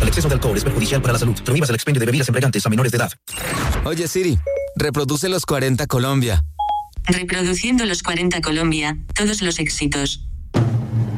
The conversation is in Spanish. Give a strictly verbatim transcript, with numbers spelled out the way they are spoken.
exceso de alcohol es perjudicial para la salud. Prohíbas el expendio de bebidas embriagantes a menores de edad. Oye, Siri, reproduce los cuarenta Colombia. Reproduciendo los cuarenta Colombia, todos los éxitos.